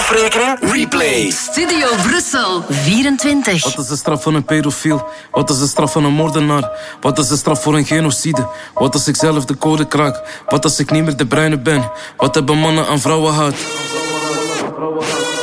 afrekening? Replay. Studio Brussel, 24. Wat is de straf van een pedofiel? Wat is de straf van een moordenaar? Wat is de straf voor een genocide? Wat als ik zelf de code kraak? Wat als ik niet meer de bruine ben? Wat hebben mannen aan vrouwenhaat?